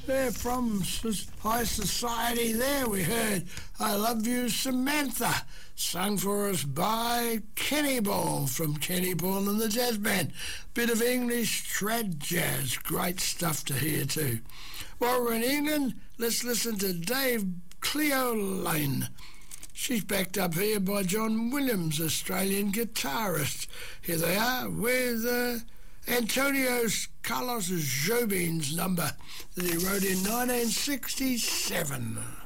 They're from High Society there. We heard I Love You, Samantha, sung for us by Kenny Ball from Kenny Ball and the Jazz Band. Bit of English trad jazz. Great stuff to hear too. While we're in England, let's listen to Dave Cleo Lane. She's backed up here by John Williams, Australian guitarist. Here they are with Antonio Carlos Jobim's number that he wrote in 1967.